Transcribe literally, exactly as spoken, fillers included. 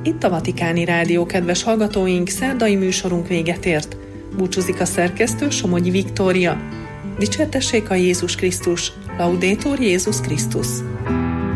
Itt a Vatikáni Rádió, kedves hallgatóink, szerdai műsorunk véget ért. Búcsúzik a szerkesztő, Somogyi Viktória. Dicsértessék a Jézus Krisztus! Laudetur Jézus Krisztus!